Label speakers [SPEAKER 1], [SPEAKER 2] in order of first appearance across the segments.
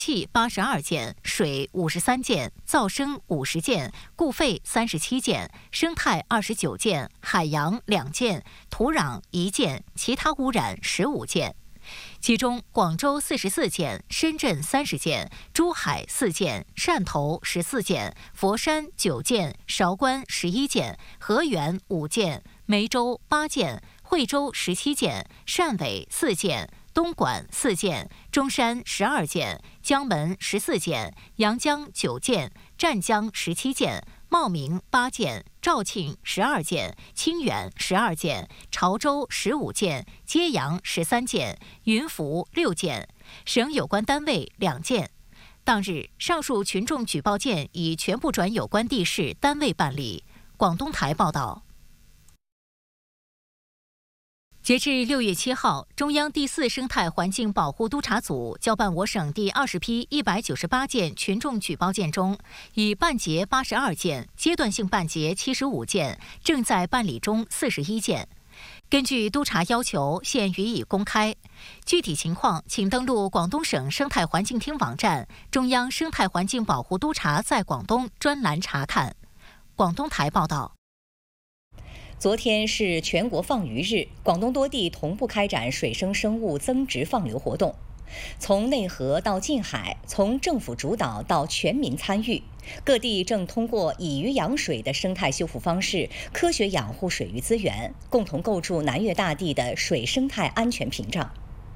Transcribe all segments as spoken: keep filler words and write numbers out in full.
[SPEAKER 1] 气八十二件，水五十三件，噪声五十件，固废三十七件，生态二十九件，海洋两件，土壤一件，其他污染十五件。其中，广州四十四件，深圳三十件，珠海四件，汕头十四件，佛山九件，韶关十一件，河源五件，梅州八件，惠州十七件，汕尾四件。东莞四件，中山十二件，江门十四件，阳江九件，湛江十七件，茂名八件，肇庆十二件，清远十二件，潮州十五件，揭阳十三件，云浮六件，省有关单位两件。当日，上述群众举报件已全部转有关地市单位办理。广东台报道。截至六月七号，中央第四生态环境保护督察组交办我省第二十批一百九十八件群众举报件中，已办结八十二件，阶段性办结七十五件，正在办理中四十一件。根据督察要求，现予以公开。具体情况，请登录广东省生态环境厅网站“中央生态环境保护督察在广东”专栏查看。广东台报道。
[SPEAKER 2] 昨天是全国放鱼日，广东多地同步开展水生生物增殖放流活动。从内河到近海，从政府主导到全民参与，各地正通过以鱼养水的生态修复方式，科学养护水域资源，共同构筑南粤大地的水生态安全屏障。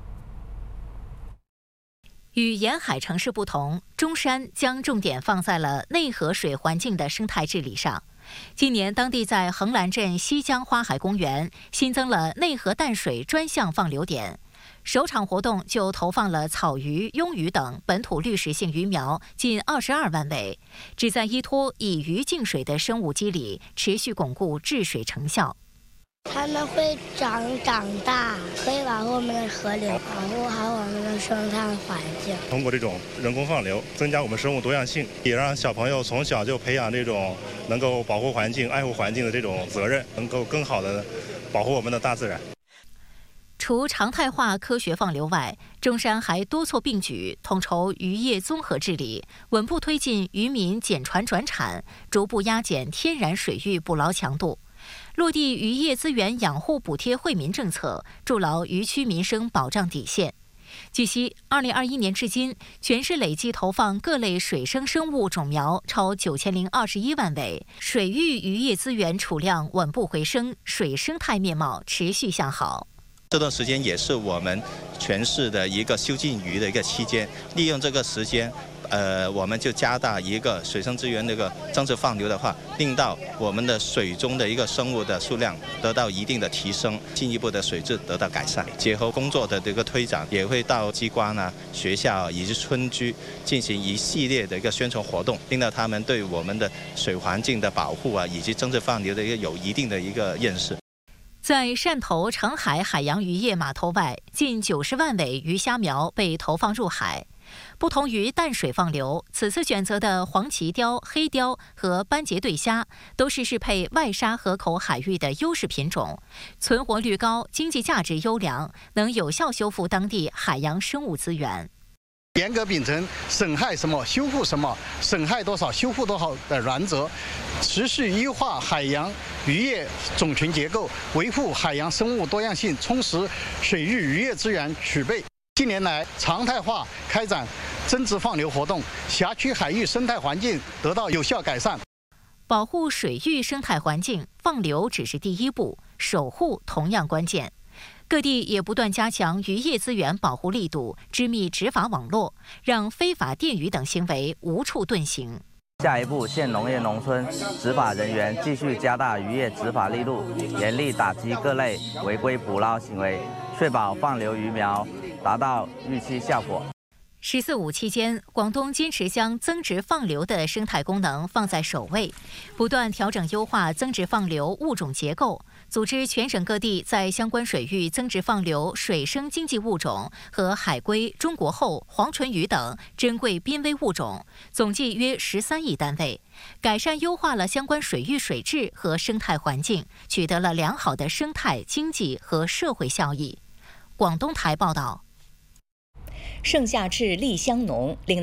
[SPEAKER 1] 与沿海城市不同，中山将重点放在了内河水环境的生态治理上。今年，当地在横栏镇西江花海公园新增了内河淡水专项放流点，首场活动就投放了草鱼、鳙鱼等本土滤食性鱼苗近二十二万尾，旨在依托以鱼净水的生物机理，持续巩固治水成效。
[SPEAKER 3] 它们会长长大，可以保护我们的河流，保护好我们的生态环境。
[SPEAKER 4] 通过这种人工放流，增加我们生物多样性，也让小朋友从小就培养这种能够保护环境、爱护环境的这种责任，能够更好的保护我们的大自然。
[SPEAKER 1] 除常态化科学放流外，中山还多措并举，统筹渔业综合治理，稳步推进渔民减船转产，逐步压减天然水域捕捞强度。落地渔业资源养护补贴惠民政策，筑牢渔区民生保障底线。据悉，二零二一年至今，全市累计投放各类水生生物种苗超九千零二十一万尾，水域渔业资源储量稳步回升，水生态面貌持续向好。
[SPEAKER 5] 这段时间也是我们全市的一个修禁渔的一个期间，利用这个时间。呃，我们就加大一个水生资源这个增殖放流的话，令到我们的水中的一个生物的数量得到一定的提升，进一步的水质得到改善。结合工作的这个推展，也会到机关啊、学校以及村居进行一系列的一个宣传活动，令到他们对我们的水环境的保护啊，以及增殖放流的一个有一定的一个认识。
[SPEAKER 1] 在汕头长海海洋渔业码头外，近九十万尾鱼虾苗被投放入海。不同于淡水放流，此次选择的黄鳍鲷、黑鲷和斑节对虾都是适配外沙河口海域的优势品种，存活率高，经济价值优良，能有效修复当地海洋生物资源。
[SPEAKER 6] 严格秉承损害什么修复什么，损害多少修复多少的原则，持续优化海洋渔业种群结构，维护海洋生物多样性，充实水域渔业资源储备。近年来，常态化开展增殖放流活动，辖区海域生态环境得到有效改善。
[SPEAKER 1] 保护水域生态环境，放流只是第一步，守护同样关键。各地也不断加强渔业资源保护力度，织密执法网络，让非法电鱼等行为无处遁形。
[SPEAKER 7] 下一步，县农业农村执法人员继续加大渔业执法力度，严厉打击各类违规捕捞行为，确保放流鱼苗达到预期效果。
[SPEAKER 1] 十四五期间，广东坚持将增殖放流的生态功能放在首位，不断调整优化增殖放流物种结构，组织全省各地在相关水域增殖放流水生经济物种和海龟、中国后、黄唇鱼等珍贵濒危物种，总计约十三亿单位，改善优化了相关水域水质和生态环境，取得了良好的生态、经济和社会效益。广东台报道。
[SPEAKER 2] 盛夏至丽香浓，岭南